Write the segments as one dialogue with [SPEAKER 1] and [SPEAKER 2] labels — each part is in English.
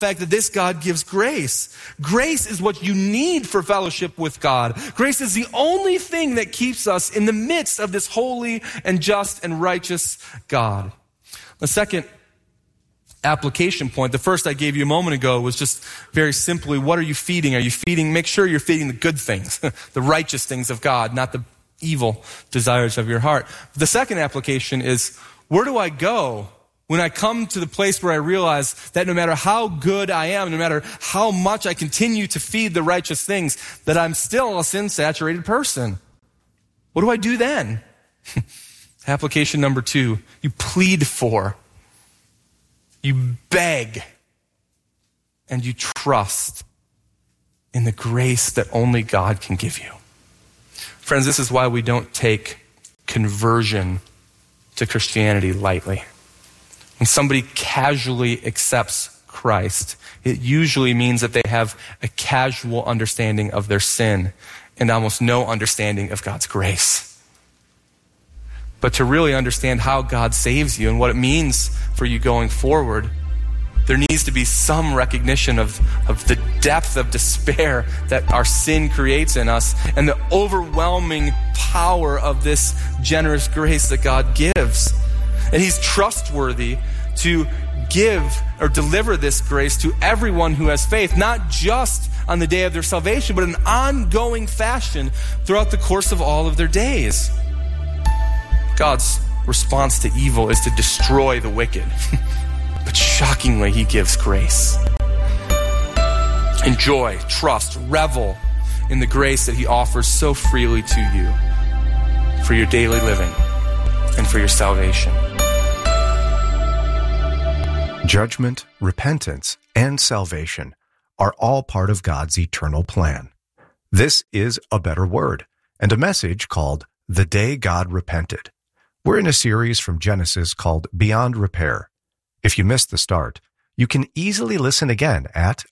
[SPEAKER 1] fact that this God gives grace. Grace is what you need for fellowship with God. Grace is the only thing that keeps us in the midst of this holy and just and righteous God. The second application point, the first I gave you a moment ago, was just very simply, what are you feeding? Make sure you're feeding the good things, the righteous things of God, not the evil desires of your heart. The second application is, where do I go when I come to the place where I realize that no matter how good I am, no matter how much I continue to feed the righteous things, that I'm still a sin-saturated person? What do I do then? Application number 2, you plead for, you beg, and you trust in the grace that only God can give you. Friends, this is why we don't take conversion to Christianity lightly. When somebody casually accepts Christ, it usually means that they have a casual understanding of their sin and almost no understanding of God's grace. But to really understand how God saves you and what it means for you going forward, there needs to be some recognition of the depth of despair that our sin creates in us and the overwhelming power of this generous grace that God gives. And he's trustworthy to give or deliver this grace to everyone who has faith, not just on the day of their salvation, but in an ongoing fashion throughout the course of all of their days. God's response to evil is to destroy the wicked. But shockingly, he gives grace. Enjoy, trust, revel in the grace that he offers so freely to you for your daily living and for your salvation.
[SPEAKER 2] Judgment, repentance, and salvation are all part of God's eternal plan. This is A Better Word and a message called The Day God Repented. We're in a series from Genesis called Beyond Repair. If you missed the start, you can easily listen again at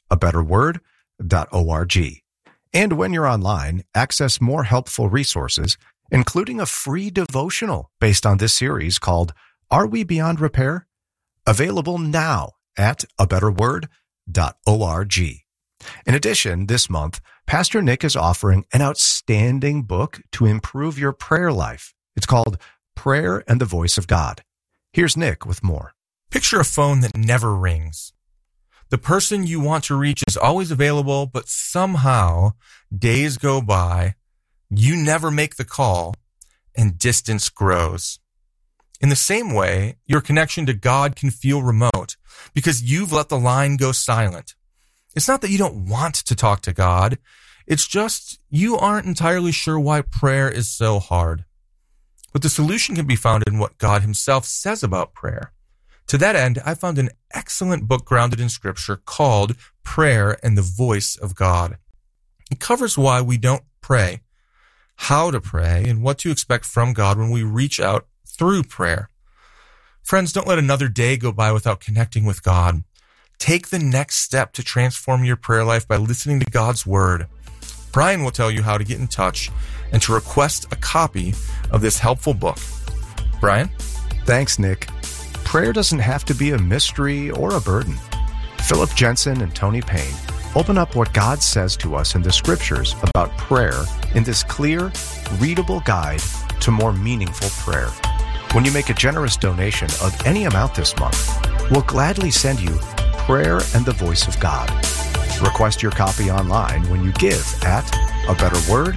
[SPEAKER 2] abetterword.org. And when you're online, access more helpful resources, including a free devotional based on this series called Are We Beyond Repair? Available now at abetterword.org. In addition, this month, Pastor Nick is offering an outstanding book to improve your prayer life. It's called Prayer and the Voice of God. Here's Nick with more.
[SPEAKER 3] Picture a phone that never rings. The person you want to reach is always available, but somehow days go by, you never make the call, and distance grows. In the same way, your connection to God can feel remote because you've let the line go silent. It's not that you don't want to talk to God. It's just you aren't entirely sure why prayer is so hard. But the solution can be found in what God himself says about prayer. To that end, I found an excellent book grounded in Scripture called Prayer and the Voice of God. It covers why we don't pray, how to pray, and what to expect from God when we reach out through prayer. Friends, don't let another day go by without connecting with God. Take the next step to transform your prayer life by listening to God's Word. Brian will tell you how to get in touch and to request a copy of this helpful book. Brian?
[SPEAKER 2] Thanks, Nick. Prayer doesn't have to be a mystery or a burden. Philip Jensen and Tony Payne open up what God says to us in the Scriptures about prayer in this clear, readable guide to more meaningful prayer. When you make a generous donation of any amount this month, we'll gladly send you Prayer and the Voice of God. Request your copy online when you give at abetterword.org.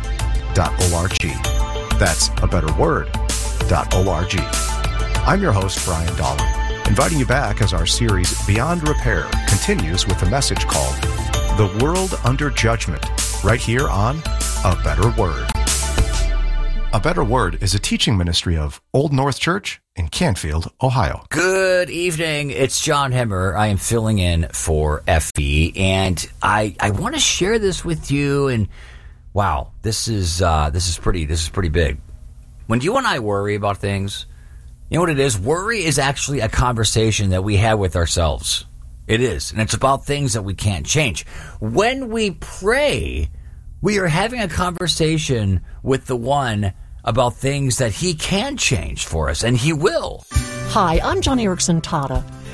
[SPEAKER 2] That's abetterword.org. I'm your host, Brian Dahlman, inviting you back as our series Beyond Repair continues with a message called The World Under Judgment, right here on A Better Word. A Better Word is a teaching ministry of Old North Church in Canfield, Ohio.
[SPEAKER 4] Good evening. It's John Hemmer. I am filling in for Effie, and I want to share this with you. And wow, this is pretty big. When you and I worry about things, you know what it is? Worry is actually a conversation that we have with ourselves. It is, and it's about things that we can't change. When we pray, we are having a conversation with the one about things that he can change for us, and he will.
[SPEAKER 5] Hi, I'm Johnny Erickson Tata.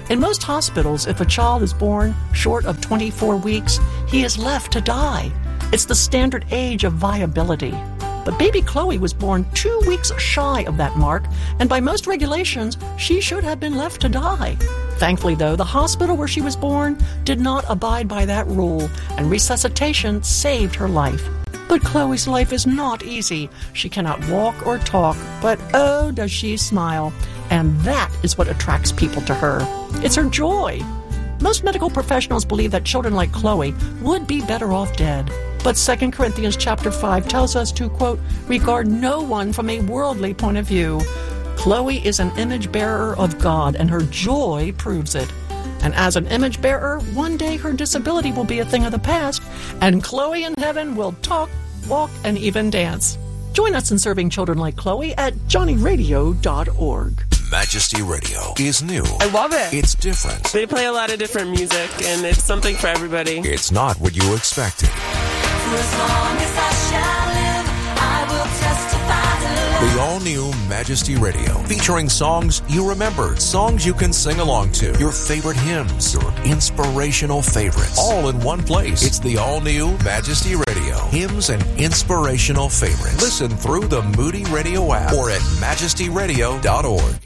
[SPEAKER 5] In most hospitals, if a child is born short of 24 weeks, he is left to die. It's the standard age of viability. But baby Chloe was born 2 weeks shy of that mark, and by most regulations, she should have been left to die. Thankfully, though, the hospital where she was born did not abide by that rule, and resuscitation saved her life. But Chloe's life is not easy. She cannot walk or talk, but oh, does she smile. And that is what attracts people to her. It's her joy. Most medical professionals believe that children like Chloe would be better off dead. But 2 Corinthians chapter 5 tells us to, quote, regard no one from a worldly point of view. Chloe is an image bearer of God, and her joy proves it. And as an image bearer, one day her disability will be a thing of the past, and Chloe in heaven will talk, walk, and even dance. Join us in serving children like Chloe at johnnyradio.org.
[SPEAKER 6] Majesty Radio is new.
[SPEAKER 7] I love it.
[SPEAKER 6] It's different.
[SPEAKER 7] They play a lot of different music, and it's something for everybody.
[SPEAKER 6] It's not what you expected.
[SPEAKER 8] For as long as I shall live, I will testify to love.
[SPEAKER 6] The all-new Majesty Radio, featuring songs you remember, songs you can sing along to, your favorite hymns, your inspirational favorites, all in one place. It's the all-new Majesty Radio, hymns and inspirational favorites. Listen through the Moody Radio app or at majestyradio.org.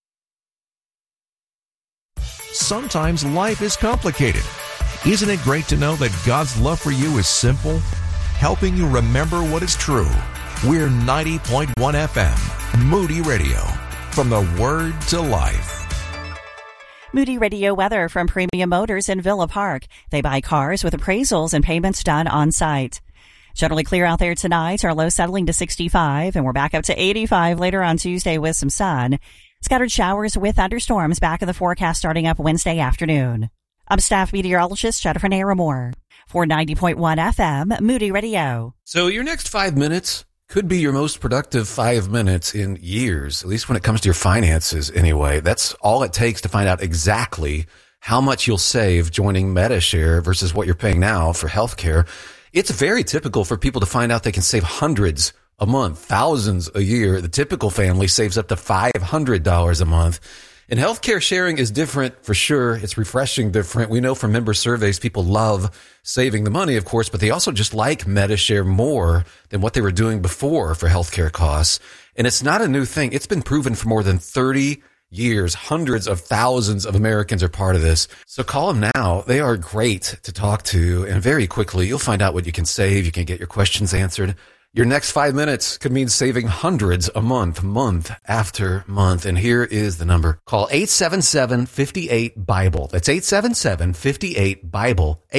[SPEAKER 6] Sometimes life is complicated. Isn't it great to know that God's love for you is simple, helping you remember what is true? We're 90.1 FM, Moody Radio, from the Word to Life.
[SPEAKER 9] Moody Radio weather from Premium Motors in Villa Park. They buy cars with appraisals and payments done on site. Generally clear out there tonight. Our low settling to 65, and we're back up to 85 later on Tuesday with some sun. Scattered showers with thunderstorms back in the forecast starting up Wednesday afternoon. I'm staff meteorologist Jennifer Naramore for 90.1 FM, Moody Radio.
[SPEAKER 10] So your next 5 minutes could be your most productive 5 minutes in years, at least when it comes to your finances anyway. That's all it takes to find out exactly how much you'll save joining MediShare versus what you're paying now for healthcare. It's very typical for people to find out they can save hundreds a month, thousands a year. The typical family saves up to $500 a month. And healthcare sharing is different for sure. It's refreshing different. We know from member surveys, people love saving the money, of course, but they also just like MediShare more than what they were doing before for healthcare costs. And it's not a new thing. It's been proven for more than 30 years. Hundreds of thousands of Americans are part of this. So call them now. They are great to talk to. And very quickly, you'll find out what you can save. You can get your questions answered. Your next 5 minutes could mean saving hundreds a month, month after month. And here is the number. Call 877-58-BIBLE. That's 877-58-BIBLE.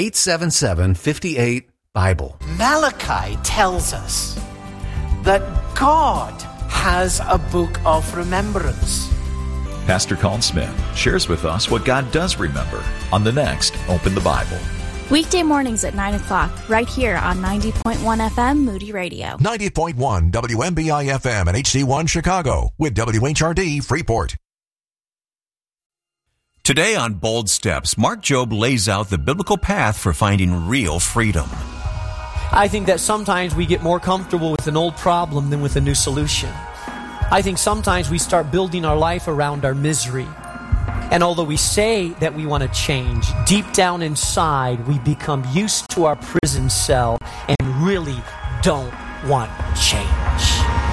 [SPEAKER 10] 877-58-BIBLE.
[SPEAKER 11] Malachi tells us that God has a book of remembrance.
[SPEAKER 12] Pastor Colin Smith shares with us what God does remember on the next Open the Bible.
[SPEAKER 13] Weekday mornings at 9 o'clock, right here on 90.1 FM Moody Radio.
[SPEAKER 6] 90.1 WMBI FM and HD1 Chicago with WHRD Freeport.
[SPEAKER 14] Today on Bold Steps, Mark Jobe lays out the biblical path for finding real freedom.
[SPEAKER 15] I think that sometimes we get more comfortable with an old problem than with a new solution. I think sometimes we start building our life around our misery. And although we say that we want to change, deep down inside, we become used to our prison cell and really don't want change.